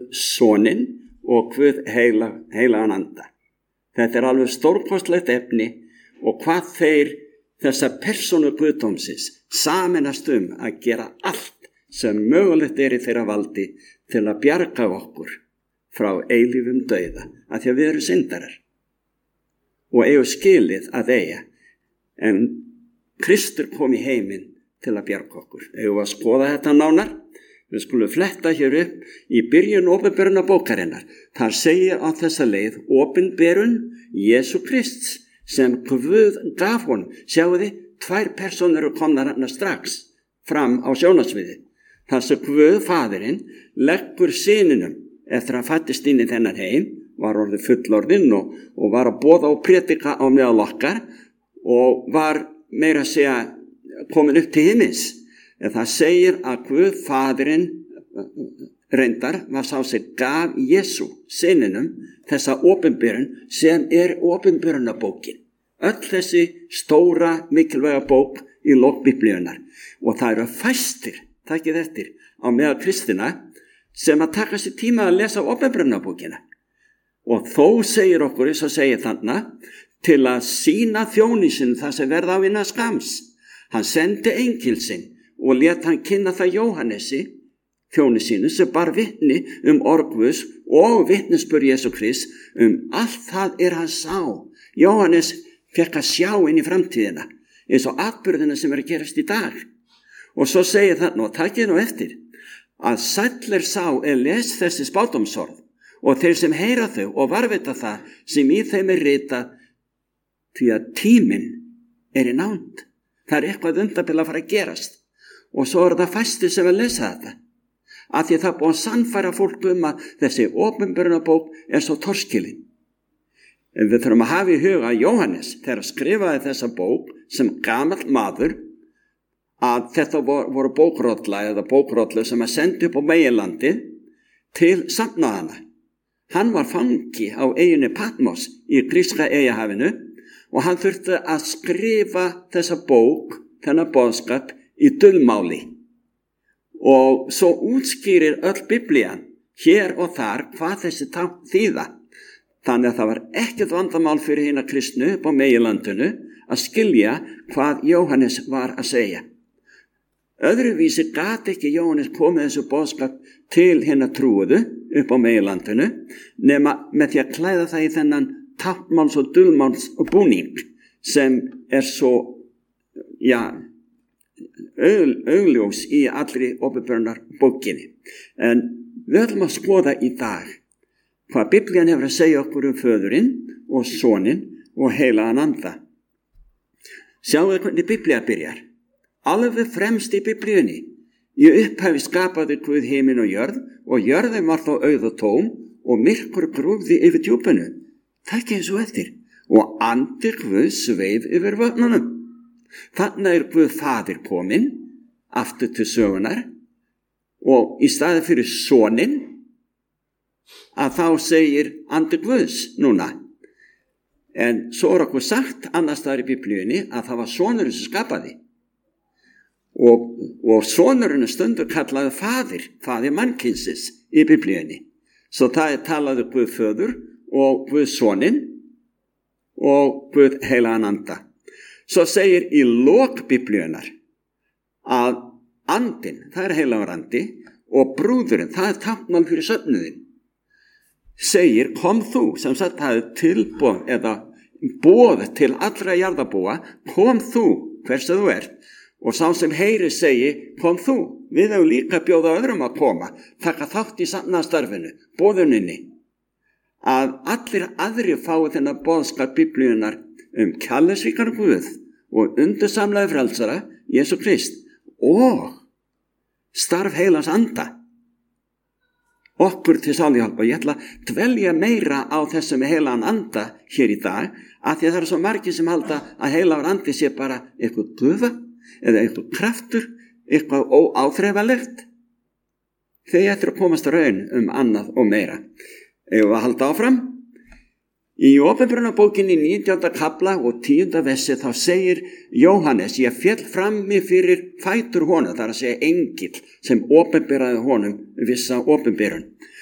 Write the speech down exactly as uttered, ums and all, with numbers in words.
Sonin og Guð heila, heilagan anda. Þetta er alveg stórkostlegt efni og hvað þeir þessa persónu guðdómsins sameinast um að gera allt sem mögulegt er í þeirra valdi til að bjarga okkur frá eilífum dauða, af því að við erum syndarar og eigum skilið að eiga, en Kristur kom í heiminn til að bjarga okkur. Eigum að skoða þetta nánar. Við skulum fletta hér upp í byrjun opinberuna bókarinnar. Þar segir á þessa leið opinberun Jesú Krists sem Guð gaf honum. Sjáu þið, tvær persónur eru komnar hérna strax fram á sjónarsviði. Þar sem Guð faðirinn leggur syninum eftir að fættist inn í þennan heim, var orðið fullorðinn og, og var að boða og predika á meðal okkar og var meira að segja komin upp til himins. En það segir að Guð faðirinn reyndar var sá sem gaf Jesú syninum þessa opinberun sem er opinberunarbókin. Öll þessi stóra mikilvæga bók í lok Biblíunnar. Og það eru fæstir, takkið eftir, á meðal kristina sem að taka sér tíma að lesa opinberunarbókina. Og þó segir okkur, eins og segir þarna, til að sýna þjónisinn það sem verða á innan skams. Hann sendi engil sinn og lét hann kynna það Jóhannesi, þjóni sínu, sem bar vitni um orð Guðs og vitnisburð Jesú Krist um allt það er hann sá. Jóhannes fekk að sjá inn í framtíðina, eins og atburðina sem er að gerast í dag. Og svo segir það, og takið nú eftir, að sæll er sá er les þessi spádómsorð og þeir sem heyra þau og varvita það sem í þeim er ritað, því að tíminn er í nánd. Það er eitthvað undarbil að fara að gerast. Og svo er það fæstir sem að lesa þetta. Af því það er búið að sannfæra fólk um að þessi opinberunarbók er svo torskilin. En við þurfum að hafa í huga að Jóhannes, þegar skrifaði þessa bók sem gamall maður, að þetta voru bókrolla eða bókrollu sem að sendi upp á meginlandi til safnaðana. Hann var fangi á eyjunni Patmos í gríska eyjahafinu og hann þurfti að skrifa þessa bók, þennan boðskap, í dulmáli. Og svo útskýrir öll Biblían hér og þar hvað þessi tákn þýða. Þannig að það var ekkert vandamál fyrir hina kristnu upp á meginlandinu að skilja hvað Jóhannes var að segja. Öðruvísi gat ekki Jóhannes komið þessu boðskap til hina trúuðu upp á meginlandinu nema með því að klæða það í þennan táknmáls og dulmáls og búning sem er svo, já, augljós í allri opinberunar bókinni. En við ætlum að skoða í dag hvað Biblían hefur að segja okkur um föðurinn og soninn og heilagan anda. Sjáum við hvernig Biblía byrjar. Alveg fremst í Biblíunni. Í upphafi skapaði Guð himinn og jörð og jörðin var þá auð og tóm og myrkur grúfði yfir djúpinu. Takk eins og eftir. Og andi Guð sveif yfir vötnunum. Þannig er Guð faðir kominn aftur til sögunar og í staði fyrir soninn að þá segir andi Guðs núna. En svo er okkur sagt annars staðar í Biblíunni að það var sonurinn sem skapaði. Og, og sonurinn er stundur kallaði faðir, faðir mannkynsins í Biblíunni. Svo það er talaði Guð föður og Guð soninn og Guð heilagan anda. Svo segir í lok Biblíunar að andinn, það er heilagur andi, og brúðurinn, það er táknmál fyrir söfnuðinn, segir kom þú, sem sagt það er tilboð eða boð til allra jarðarbúa, kom þú, hvers að þú ert, og sá sem heyri segi kom þú, við hefum líka bjóða öðrum að koma, taka þátt í sannastarfinu, boðuninni, að allir aðri fái þennan boðskap Biblíunar um kærleiksríkan Guð og undursamlega frelsara Jesú Krist og starf heilans anda okkur til sáluhjálp. Og ég ætla að dvelja meira á þessum heilagan anda hér í dag af því að það er svo margir sem halda að heilagur andi sé bara eitthvað gufa eða eitthvað kraftur, eitthvað óáþreifalegt. Þegar ég ætla að komast að raun um annað og meira. Ef að halda áfram. Í opinberunarbókinni nítjánda kafla og tíunda versi þá segir Jóhannes, ég féll frammi fyrir fætur honum, það er að segja engill sem opinberaði honum vissa opinberun.